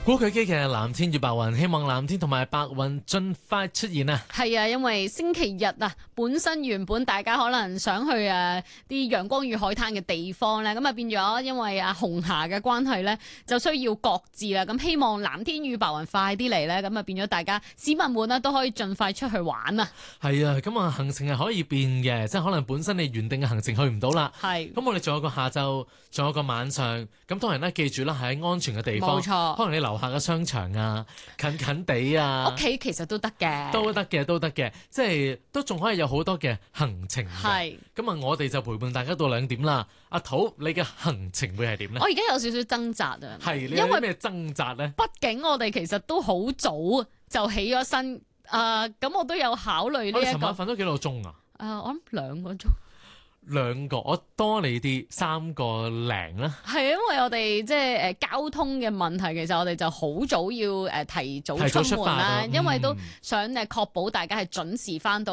古巨基嘅藍天與白雲，希望藍天同埋白雲盡快出現啊！ 係啊，因為星期日啊，本身原本大家可能想去啲陽光與海灘嘅地方咧，咁啊變咗因為紅霞嘅關係咧，就需要擱置啦。咁希望藍天與白雲快啲嚟咧，咁啊變咗大家市民們都可以盡快出去玩啊！ 係啊，咁啊行程係可以變嘅，即係可能本身你原定嘅行程去唔到啦。 係， 咁我哋仲有個下晝，仲有個晚上。咁當然咧，記住啦，喺安全嘅地方。 冇錯。 可能你樓下嘅商場啊，近近地啊， 屋企其實都得嘅， 都得嘅，即係都仲可以有好多嘅行程嘅。 係。 咁啊，我哋就陪伴大家到2點啦。阿土，你嘅行程會係點呢？ 我而家有少少掙扎啊。 係，你有啲咩掙扎呢？ 畢竟我哋其實都好早就起咗身，咁我都有考慮呢一個。 我哋尋晚瞓咗幾多個鐘啊？ 我諗2個鐘。 2個，我多你啲3個零啦。 係因為我哋即係交通嘅問題，其實我哋就好早要提早出門啦，因為都想確保大家係準時翻到。